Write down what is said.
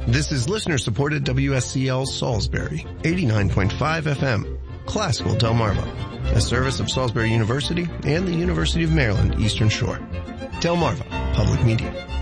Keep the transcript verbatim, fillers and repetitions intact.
This is listener-supported W S C L Salisbury, eighty-nine point five F M, Classical Delmarva, a service of Salisbury University and the University of Maryland Eastern Shore. Delmarva Public Media.